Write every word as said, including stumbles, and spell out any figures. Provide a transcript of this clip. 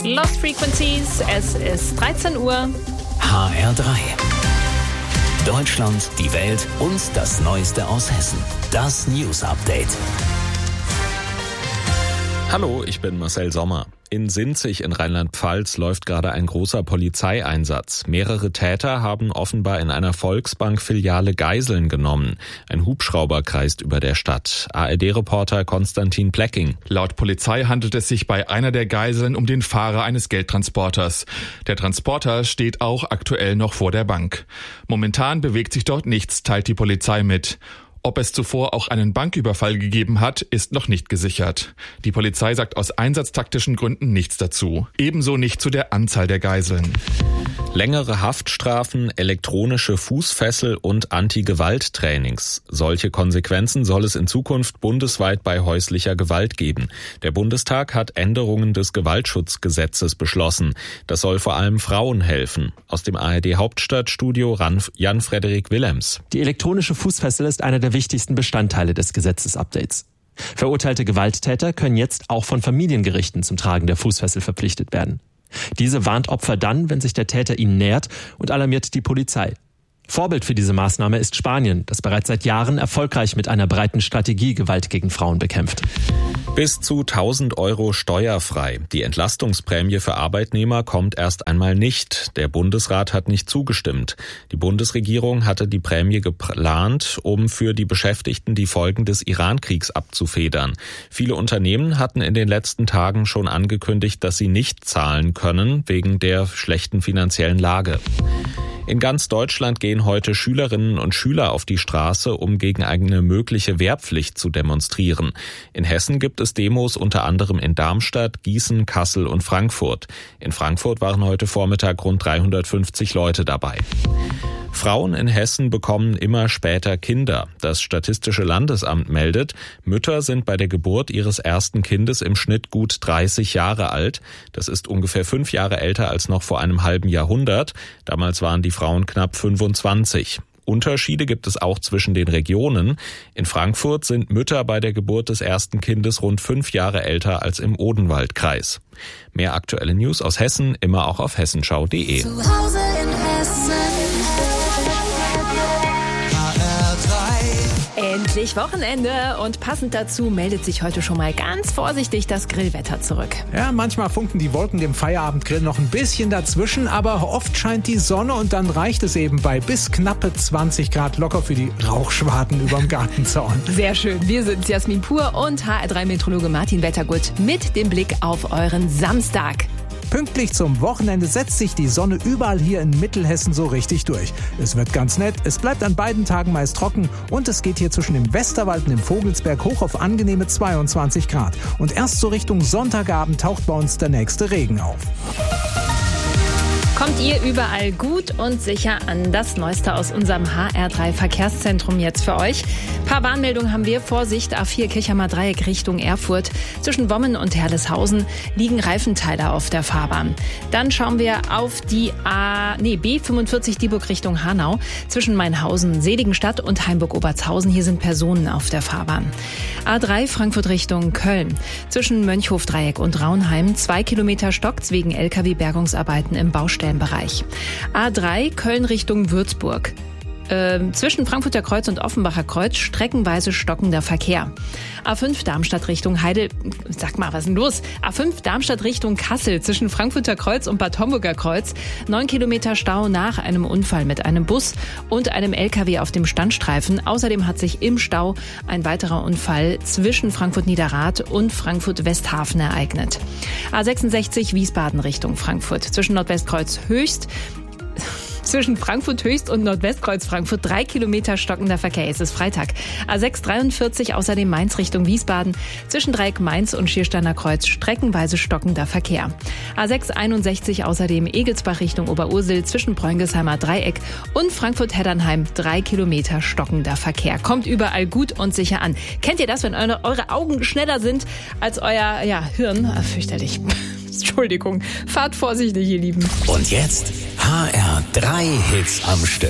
Lost Frequencies, es ist dreizehn Uhr. H R drei. Deutschland, die Welt und das Neueste aus Hessen. Das News Update. Hallo, ich bin Marcel Sommer. In Sinzig in Rheinland-Pfalz läuft gerade ein großer Polizeieinsatz. Mehrere Täter haben offenbar in einer Volksbank-Filiale Geiseln genommen. Ein Hubschrauber kreist über der Stadt. A R D-Reporter Konstantin Plecking. Laut Polizei handelt es sich bei einer der Geiseln um den Fahrer eines Geldtransporters. Der Transporter steht auch aktuell noch vor der Bank. Momentan bewegt sich dort nichts, teilt die Polizei mit. Ob es zuvor auch einen Banküberfall gegeben hat, ist noch nicht gesichert. Die Polizei sagt aus einsatztaktischen Gründen nichts dazu. Ebenso nicht zu der Anzahl der Geiseln. Längere Haftstrafen, elektronische Fußfessel und Anti-Gewalt-Trainings. Solche Konsequenzen soll es in Zukunft bundesweit bei häuslicher Gewalt geben. Der Bundestag hat Änderungen des Gewaltschutzgesetzes beschlossen. Das soll vor allem Frauen helfen. Aus dem A R D-Hauptstadtstudio Jan-Frederik Willems. Die elektronische Fußfessel ist einer der wichtigsten Bestandteile des Gesetzesupdates. Verurteilte Gewalttäter können jetzt auch von Familiengerichten zum Tragen der Fußfessel verpflichtet werden. Diese warnt Opfer dann, wenn sich der Täter ihnen nähert, und alarmiert die Polizei. Vorbild für diese Maßnahme ist Spanien, das bereits seit Jahren erfolgreich mit einer breiten Strategie Gewalt gegen Frauen bekämpft. Bis zu tausend Euro steuerfrei. Die Entlastungsprämie für Arbeitnehmer kommt erst einmal nicht. Der Bundesrat hat nicht zugestimmt. Die Bundesregierung hatte die Prämie geplant, um für die Beschäftigten die Folgen des Iran-Kriegs abzufedern. Viele Unternehmen hatten in den letzten Tagen schon angekündigt, dass sie nicht zahlen können, wegen der schlechten finanziellen Lage. In ganz Deutschland gehen heute Schülerinnen und Schüler auf die Straße, um gegen eine mögliche Wehrpflicht zu demonstrieren. In Hessen gibt es Demos unter anderem in Darmstadt, Gießen, Kassel und Frankfurt. In Frankfurt waren heute Vormittag rund dreihundertfünfzig Leute dabei. Frauen in Hessen bekommen immer später Kinder. Das Statistische Landesamt meldet, Mütter sind bei der Geburt ihres ersten Kindes im Schnitt gut dreißig Jahre alt. Das ist ungefähr fünf Jahre älter als noch vor einem halben Jahrhundert. Damals waren die Frauen knapp fünfundzwanzig. Unterschiede gibt es auch zwischen den Regionen. In Frankfurt sind Mütter bei der Geburt des ersten Kindes rund fünf Jahre älter als im Odenwaldkreis. Mehr aktuelle News aus Hessen immer auch auf hessenschau punkt de. Zu Hause in Hessen. Endlich Wochenende und passend dazu meldet sich heute schon mal ganz vorsichtig das Grillwetter zurück. Ja, manchmal funken die Wolken dem Feierabendgrill noch ein bisschen dazwischen, aber oft scheint die Sonne und dann reicht es eben bei bis knappe zwanzig Grad locker für die Rauchschwaden überm Gartenzaun. Sehr schön, wir sind Jasmin Pur und H R drei Meteorologe Martin Wettergut mit dem Blick auf euren Samstag. Pünktlich zum Wochenende setzt sich die Sonne überall hier in Mittelhessen so richtig durch. Es wird ganz nett, es bleibt an beiden Tagen meist trocken und es geht hier zwischen dem Westerwald und dem Vogelsberg hoch auf angenehme zweiundzwanzig Grad. Und erst so Richtung Sonntagabend taucht bei uns der nächste Regen auf. Kommt ihr überall gut und sicher an. Das Neueste aus unserem H R drei Verkehrszentrum jetzt für euch. Ein paar Warnmeldungen haben wir. Vorsicht, A vier Kirchheimer Dreieck Richtung Erfurt. Zwischen Wommen und Herleshausen liegen Reifenteile auf der Fahrbahn. Dann schauen wir auf die A, nee, B fünfundvierzig Dieburg Richtung Hanau. Zwischen Mainhausen, Seligenstadt und Heimburg-Obertshausen. Hier sind Personen auf der Fahrbahn. A drei Frankfurt Richtung Köln. Zwischen Mönchhof-Dreieck und Raunheim. Zwei Kilometer stockt's wegen L K W-Bergungsarbeiten im Baustellenbereich. A drei Köln Richtung Würzburg. Äh, zwischen Frankfurter Kreuz und Offenbacher Kreuz streckenweise stockender Verkehr. A fünf Darmstadt Richtung Heidel... Sag mal, was ist denn los? A fünf Darmstadt Richtung Kassel zwischen Frankfurter Kreuz und Bad Homburger Kreuz. Neun Kilometer Stau nach einem Unfall mit einem Bus und einem L K W auf dem Standstreifen. Außerdem hat sich im Stau ein weiterer Unfall zwischen Frankfurt-Niederrad und Frankfurt-Westhafen ereignet. A sechsundsechzig Wiesbaden Richtung Frankfurt. Zwischen Nordwestkreuz Höchst... Zwischen Frankfurt Höchst und Nordwestkreuz Frankfurt drei Kilometer stockender Verkehr. Es ist Freitag. A sechs dreiundvierzig außerdem Mainz Richtung Wiesbaden. Zwischen Dreieck Mainz und Schiersteiner Kreuz streckenweise stockender Verkehr. A sechs einundsechzig außerdem Egelsbach Richtung Oberursel zwischen Bräungesheimer Dreieck und Frankfurt-Heddernheim drei Kilometer stockender Verkehr. Kommt überall gut und sicher an. Kennt ihr das, wenn eure, eure Augen schneller sind als euer ja, Hirn? Ach, fürchterlich. Entschuldigung. Fahrt vorsichtig, ihr Lieben. Und jetzt H R drei Hits am Stück.